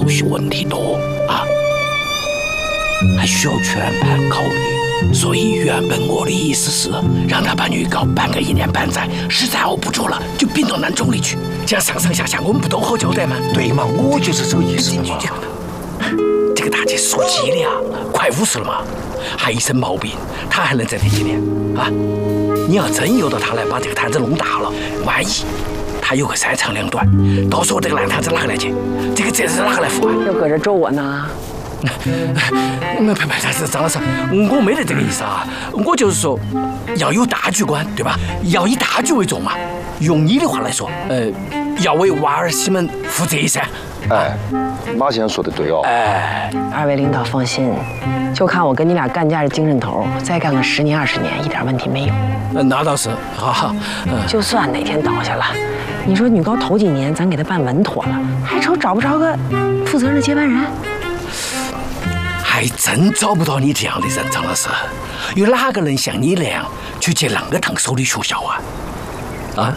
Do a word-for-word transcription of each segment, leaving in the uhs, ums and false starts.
后续问题多啊，还需要全盘考虑。所以原本我的意思是让他把女高办个一年半载，实在熬不住了就并到南中里去，这样上上下下我们不都好交代吗？ 对嘛，我就是这个意思嘛。 这个大姐说急了呀，快五十了嘛，还一身毛病，她还能再得几年啊？你要真由得她来把这个摊子弄大了，万一她有个三长两短，到时候这个烂摊子哪个来接？这个责任哪个来负啊？ 又搁这咒我呢？ 没没没，但是张老师，我没得这个意思啊，我就是说要有大局观，对吧？要以大局为重嘛。用你的话来说，呃，要为娃儿媳们负责噻。 哎，马先生说的对哦。 哎， 二位领导放心，就看我跟你俩干架的精神头，再干个十年二十年，一点问题没有。 那倒是，哈哈。嗯， 就算哪天倒下了，你说女高头几年咱给她办稳妥了，还愁找不着个负责任的接班人？ 还真找不到你这样的人，张老师。有哪个能像你那样去接那个烫手的学校啊？啊？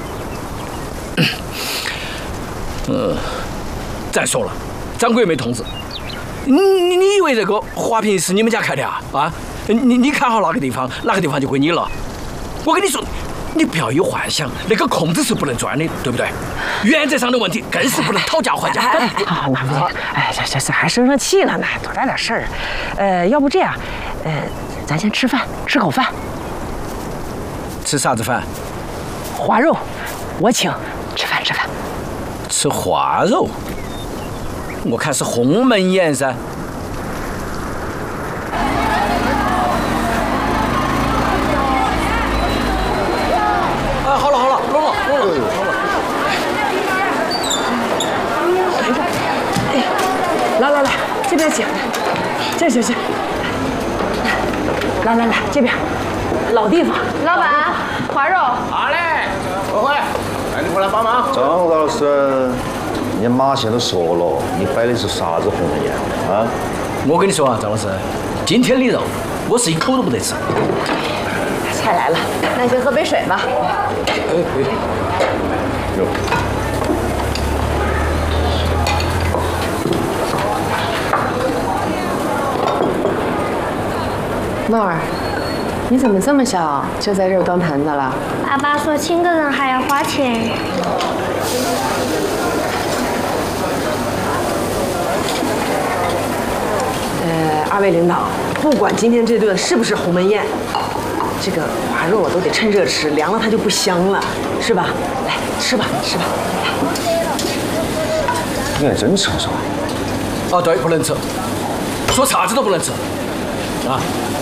呃，再说了，掌柜没通知。你你你以为这个华坪是你们家开的啊？啊？你你看好哪个地方，哪个地方就归你了。我跟你说，你不要有幻想，那个空子是不能钻的，对不对？原则上的问题更是不能讨价还价。 哎，好，马副监，哎，这这这还生上气了呢，多大点事儿。呃，要不这样，呃，咱先吃饭，吃口饭。 吃啥子饭？ 花肉，我请。吃饭吃饭。 吃花肉？我看是鸿门宴噻。啊，好了好了，弄了弄了弄了。 哎，来来来，这边请。这这这。来来来，这边，老地方。 老板，花肉。 好嘞，我会。来，你过来帮忙。 张老师，你马先都说了，你摆的是啥子鸿门宴啊？ 我跟你说啊，张老师，今天的肉我是一口都不得吃。 菜来了， 那先喝杯水吧。 哎哎， 哟。 妹儿，你怎么这么小就在这儿端盘子了？ 爸爸说请个人还要花钱。 呃，二位领导，不管今天这顿是不是鸿门宴，这个花肉我都得趁热吃，凉了它就不香了，是吧？来吃吧，吃吧。 你还真吃啥？ 哦，对，不能吃，说啥子都不能吃，啊。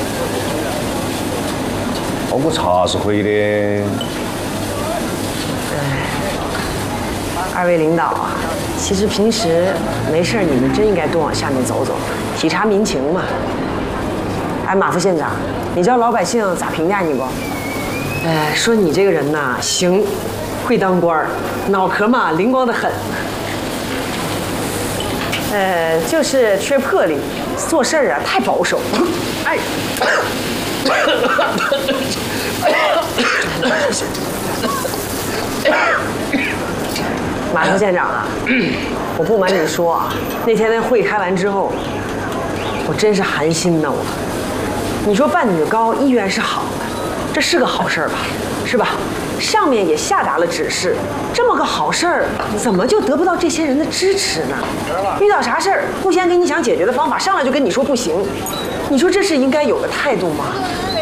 泡个茶是可以的。 二位领导啊，其实平时没事你们真应该多往下面走走，体察民情嘛。哎，马副县长，你知道老百姓咋评价你不？呃，说你这个人呐，行，会当官儿，脑壳嘛灵光的很。呃，就是缺魄力，做事儿啊太保守。哎。马副县长啊，我不瞒你说啊，那天那会开完之后，我真是寒心呐！我，你说办女高意愿是好的，这是个好事儿吧，是吧？上面也下达了指示，这么个好事儿，怎么就得不到这些人的支持呢？遇到啥事儿，不先给你想解决的方法，上来就跟你说不行，你说这是应该有的态度吗？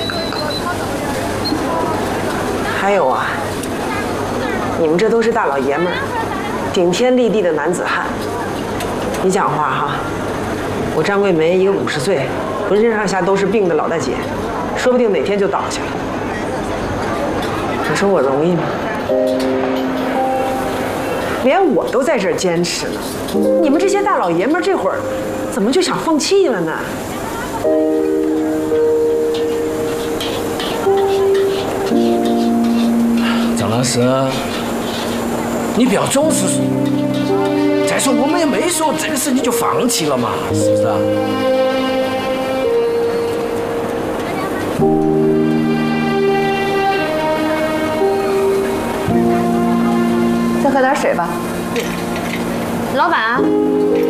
还有啊，你们这都是大老爷们儿，顶天立地的男子汉。你讲话哈，我张桂梅一个五十岁，浑身上下都是病的老大姐，说不定哪天就倒下了。你说我容易吗？连我都在这儿坚持呢，你们这些大老爷们儿这会儿怎么就想放弃了呢？ 张老师，你不要总是……再说我们也没说这个事情就放弃了嘛，是不是啊？ 再喝点水吧。 老板，